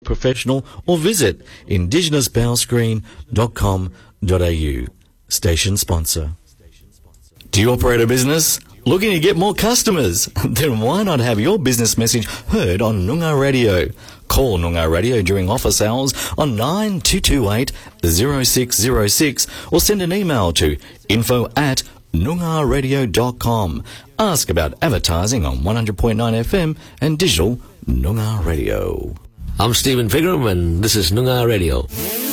professional or visit indigenouspowscreen.com.au. Station sponsor. Do you operate a business? Looking to get more customers? Then why not have your business message heard on Noongar Radio? Call Noongar Radio during office hours on 9228 0606 or send an email to info@noongarradio.com. Ask about advertising on 100.9 FM and digital Noongar Radio. I'm Stephen Pigram and this is Noongar Radio.